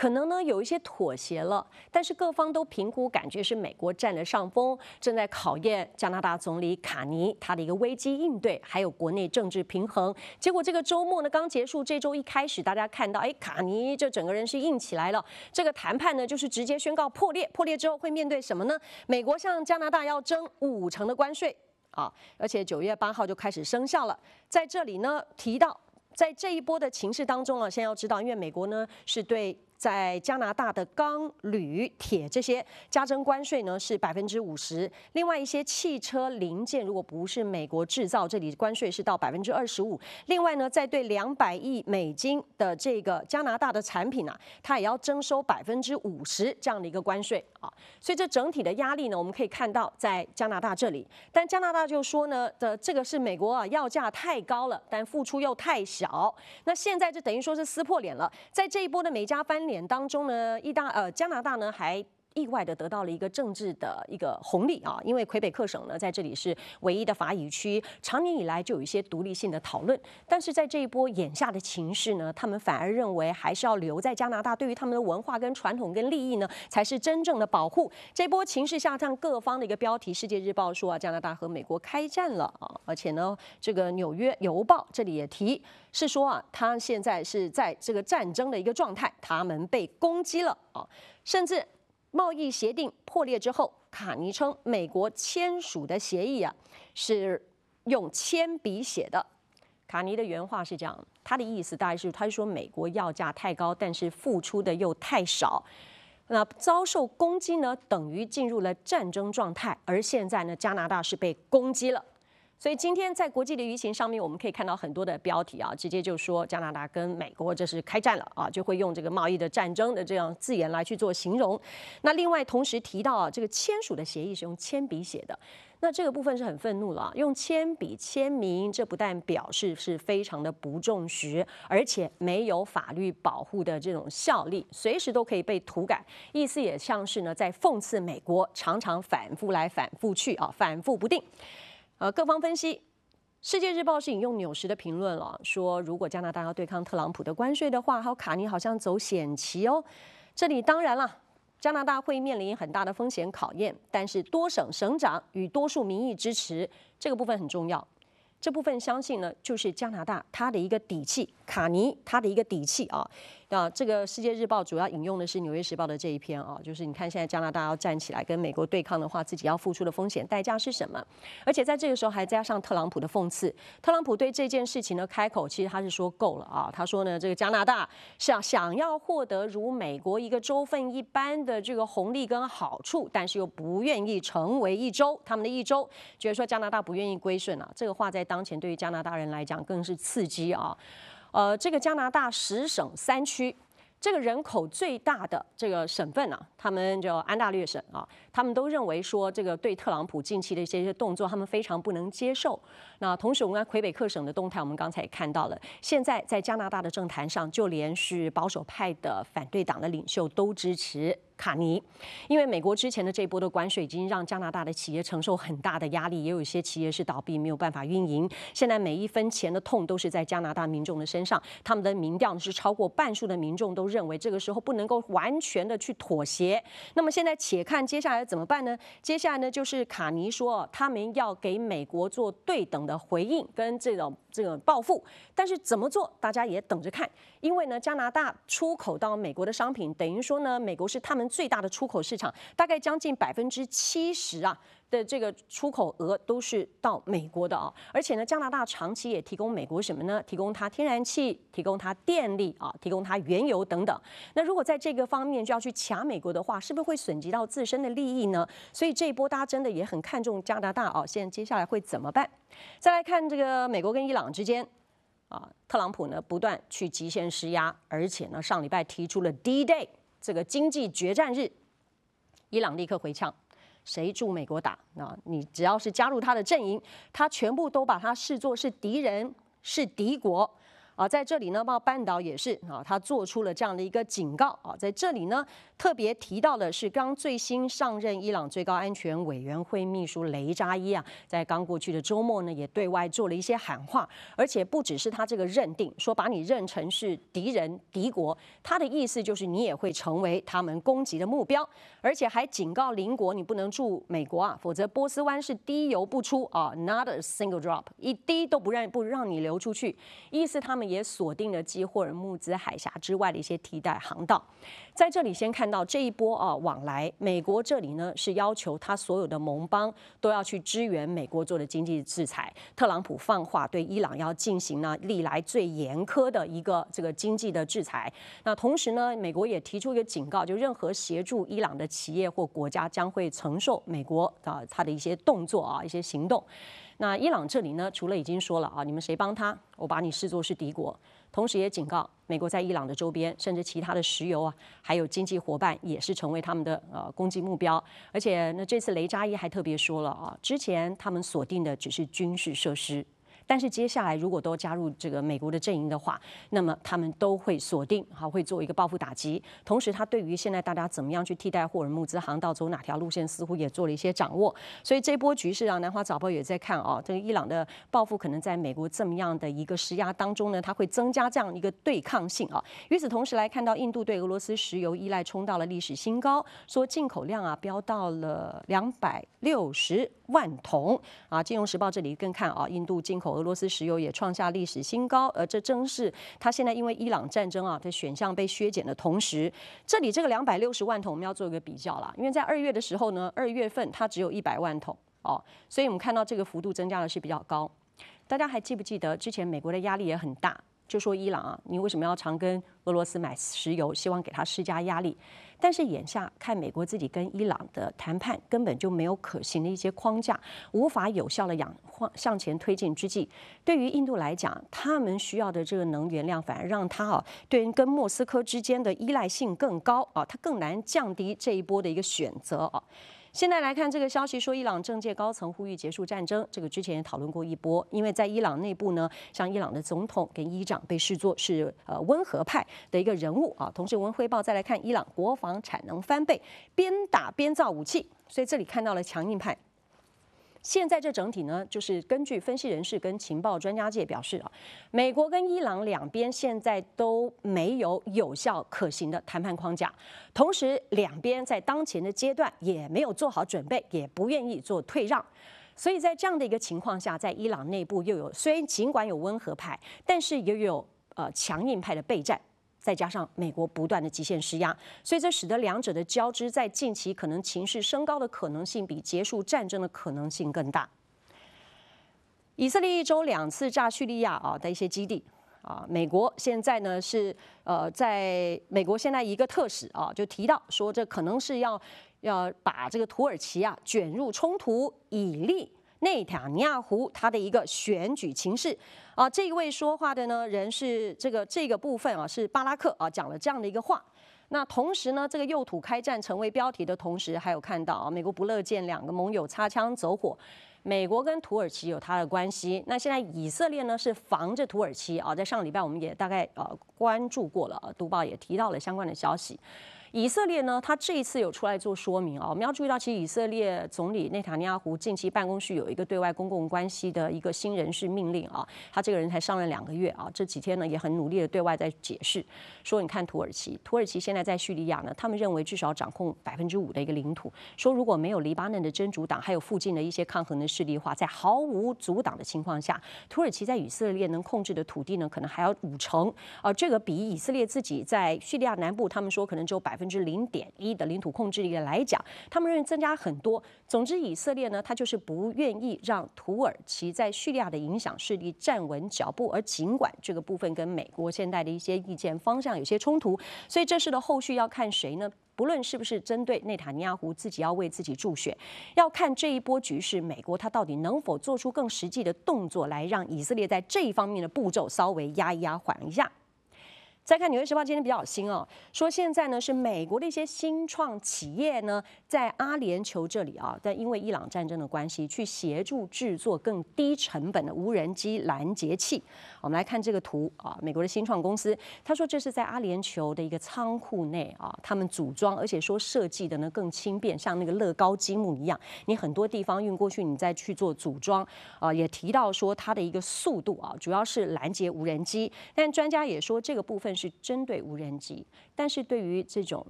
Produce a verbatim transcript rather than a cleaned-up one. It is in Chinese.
可能呢有一些妥协了，但是各方都评估，感觉是美国占了上风，正在考验加拿大总理卡尼他的一个危机应对，还有国内政治平衡。结果这个周末呢刚结束，这周一开始大家看到，哎，卡尼这整个人是硬起来了。这个谈判呢就是直接宣告破裂，破裂之后会面对什么呢？美国向加拿大要征五成的关税。啊，而且九月八号就开始生效了。在这里呢提到，在这一波的情势当中啊，先要知道，因为美国呢是对在加拿大的钢、铝、铁这些加征关税呢是百分之五十，另外一些汽车零件如果不是美国制造，这里关税是到百分之二十五。另外呢，在对两百亿美金的这个加拿大的产品啊，它也要征收百分之五十这样的一个关税啊。所以这整体的压力呢，我们可以看到在加拿大这里，但加拿大就说呢，的这个是美国啊要价太高了，但付出又太小。那现在就等于说是撕破脸了，在这一波的美加翻脸当中呢，意大呃加拿大呢还意外的得到了一个政治的一个红利啊，因为魁北克省呢在这里是唯一的法语区，长年以来就有一些独立性的讨论，但是在这一波眼下的情势呢，他们反而认为还是要留在加拿大，对于他们的文化跟传统跟利益呢，才是真正的保护。这波情势下，让各方的一个标题，《世界日报》说啊，加拿大和美国开战了啊，而且呢，这个《纽约邮报》这里也提是说啊，他现在是在这个战争的一个状态，他们被攻击了啊，甚至。贸易协定破裂之后，卡尼称美国签署的协议啊是用铅笔写的。卡尼的原话是这样，他的意思大概是，他是说美国要价太高，但是付出的又太少。那遭受攻击呢，等于进入了战争状态，而现在呢，加拿大是被攻击了。所以今天在国际的舆情上面，我们可以看到很多的标题啊，直接就说加拿大跟美国这是开战了啊，就会用这个贸易的战争的这样字眼来去做形容。那另外同时提到啊，这个签署的协议是用铅笔写的，那这个部分是很愤怒了啊，用铅笔签名，这不但表示是非常的不重视，而且没有法律保护的这种效力，随时都可以被涂改，意思也像是呢在讽刺美国常常反复来反复去啊，反复不定。呃，各方分析，《世界日报》是引用纽时的评论了，说如果加拿大要对抗特朗普的关税的话，还有卡尼好像走险棋哦。这里当然了，加拿大会面临很大的风险考验，但是多省省长与多数民意支持这个部分很重要。这部分相信呢，就是加拿大它的一个底气，卡尼它的一个底气啊。那这个《世界日报》主要引用的是《纽约时报》的这一篇啊，就是你看现在加拿大要站起来跟美国对抗的话，自己要付出的风险代价是什么？而且在这个时候还加上特朗普的讽刺，特朗普对这件事情呢开口，其实他是说够了啊，他说呢，这个加拿大想想要获得如美国一个州份一般的这个红利跟好处，但是又不愿意成为一州，他们的一州觉得说加拿大不愿意归顺啊，这个话在当前对于加拿大人来讲更是刺激啊。呃，这个加拿大十省三区，这个人口最大的这个省份啊，他们叫安大略省啊，他们都认为说这个对特朗普近期的一些动作，他们非常不能接受。那同时，我们看魁北克省的动态，我们刚才也看到了，现在在加拿大的政坛上，就连是保守派的反对党的领袖都支持卡尼，因为美国之前的这波的关税已经让加拿大的企业承受很大的压力，也有一些企业是倒闭，没有办法运营。现在每一分钱的痛都是在加拿大民众的身上，他们的民调是超过半数的民众都认为这个时候不能够完全的去妥协。那么现在且看接下来怎么办呢？接下来呢，就是卡尼说他们要给美国做对等的回应跟这种这种报复，但是怎么做，大家也等着看。因为呢，加拿大出口到美国的商品，等于说呢，美国是他们最大的出口市场，大概将近百分之七十啊的这个出口额都是到美国的啊。而且呢，加拿大长期也提供美国什么呢？提供它天然气，提供它电力啊，提供它原油等等。那如果在这个方面就要去卡美国的话，是不是会损及到自身的利益呢？所以这一波大家真的也很看重加拿大啊，现在接下来会怎么办？再来看这个美国跟伊朗之间。啊，特朗普呢不断去极限施压，而且呢上礼拜提出了 D-Day 这个经济决战日，伊朗立刻回呛，谁助美国打？啊，你只要是加入他的阵营，他全部都把他视作是敌人，是敌国。 啊，在这里呢，包括半岛也是啊，他做出了这样的一个警告啊，在这里呢，特别提到的是刚最新上任伊朗最高安全委员会秘书雷扎伊啊，在刚过去的周末呢，也对外做了一些喊话，而且不只是他这个认定，说把你认成是敌人敌国，他的意思就是你也会成为他们攻击的目标，而且还警告邻国你不能驻美国啊，否则波斯湾是滴油不出啊 ，not a single drop， 一滴都不让不让你流出去，意思他们也锁定了继霍尔木兹海峡之外的一些替代航道。在这里先看到这一波啊往来，美国这里呢是要求他所有的盟邦都要去支援美国做的经济制裁。特朗普放话对伊朗要进行呢历来最严苛的一个这个经济的制裁。那同时呢，美国也提出一个警告，就任何协助伊朗的企业或国家将会承受美国啊他的一些动作啊一些行动。那伊朗这里呢，除了已经说了啊，你们谁帮他，我把你视作是敌国，同时也警告美国在伊朗的周边，甚至其他的石油啊，还有经济伙伴也是成为他们的呃攻击目标。而且呢，这次雷扎伊还特别说了啊，之前他们锁定的只是军事设施。但是接下来如果都加入这个美国的阵营的话，那么他们都会锁定，好会做一个报复打击。同时，他对于现在大家怎么样去替代霍尔木兹航道，走哪条路线，似乎也做了一些掌握。所以这波局势啊，南华早报也在看啊，这个伊朗的报复可能在美国这么样的一个施压当中呢，它会增加这样一个对抗性啊。与此同时来看到印度对俄罗斯石油依赖冲到了历史新高，说进口量啊飙到了两百六十万桶啊。金融时报这里更看啊，印度进口俄罗斯石油也创下历史新高，而这正是它现在因为伊朗战争啊的选项被削减的同时，这里这个两百六十万桶我们要做一个比较啦，因为在二月的时候呢，二月份它只有一百万桶哦，所以我们看到这个幅度增加的是比较高。大家还记不记得之前美国的压力也很大，就说伊朗啊，你为什么要常跟俄罗斯买石油，希望给他施加压力？但是眼下看美国自己跟伊朗的谈判根本就没有可行的一些框架，无法有效的向向前推进之际，对于印度来讲，他们需要的这个能源量反而让他啊，对于跟莫斯科之间的依赖性更高啊，他更难降低这一波的一个选择啊。现在来看这个消息，说伊朗政界高层呼吁结束战争，这个之前也讨论过一波，因为在伊朗内部呢，像伊朗的总统跟议长被视作是呃温和派的一个人物啊。同时，文汇报再来看伊朗国防产能翻倍，边打边造武器，所以这里看到了强硬派。现在这整体呢，就是根据分析人士跟情报专家界表示啊，美国跟伊朗两边现在都没有有效可行的谈判框架，同时两边在当前的阶段也没有做好准备，也不愿意做退让。所以在这样的一个情况下，在伊朗内部又有虽然尽管有温和派，但是也有呃强硬派的备战。再加上美国不断的极限施压，所以这使得两者的交织在近期可能情势升高的可能性比结束战争的可能性更大。以色列一周两次炸叙利亚啊的一些基地啊，美国现在呢是呃在美国现在一个特使啊就提到说，这可能是要要把这个土耳其啊卷入冲突，以利内塔尼亚胡他的一个选举情势啊，这一位说话的呢人是这个这个部分啊是巴拉克啊讲了这样的一个话。那同时呢，这个右土开战成为标题的同时，还有看到啊，美国不乐见两个盟友擦枪走火。美国跟土耳其有它的关系，那现在以色列呢是防着土耳其啊，在上个礼拜我们也大概呃关注过了，《读报》也提到了相关的消息。以色列呢，他这一次有出来做说明啊，我们要注意到，其实以色列总理内塔尼亚胡近期办公室有一个对外公共关系的一个新人事命令啊，他这个人才上任两个月啊，这几天呢也很努力的对外在解释，说你看土耳其，土耳其现在在叙利亚呢，他们认为至少掌控百分之五的一个领土，说如果没有黎巴嫩的真主党，还有附近的一些抗衡的势力的话，在毫无阻挡的情况下，土耳其在以色列能控制的土地呢，可能还要五成啊，这个比以色列自己在叙利亚南部，他们说可能只有百分之百分之零点一的领土控制力来讲，他们认为增加很多。总之，以色列呢，他就是不愿意让土耳其在叙利亚的影响势力站稳脚步，而尽管这个部分跟美国现在的一些意见方向有些冲突，所以这事的后续要看谁呢？不论是不是针对内塔尼亚胡自己要为自己助选，要看这一波局势，美国他到底能否做出更实际的动作，来让以色列在这一方面的步骤稍微压一压、缓一下。 再看《纽约时报》今天比较新哦，说现在呢是美国的一些新创企业呢，在阿联酋这里啊，但因为伊朗战争的关系，去协助制作更低成本的无人机拦截器。我们来看这个图啊，美国的新创公司，他说这是在阿联酋的一个仓库内啊，他们组装，而且说设计的呢更轻便，像那个乐高积木一样，你很多地方运过去，你再去做组装啊。也提到说它的一个速度啊，主要是拦截无人机，但专家也说这个部分是针对无人机，但是对于这种